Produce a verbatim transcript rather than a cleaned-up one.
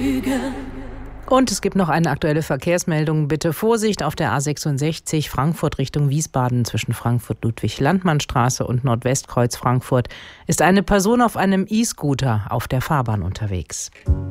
Lüge. Und es gibt noch eine aktuelle Verkehrsmeldung. Bitte Vorsicht auf der A sechsundsechzig Frankfurt Richtung Wiesbaden zwischen Frankfurt-Ludwig-Landmann-Straße und Nordwestkreuz Frankfurt ist eine Person auf einem E-Scooter auf der Fahrbahn unterwegs.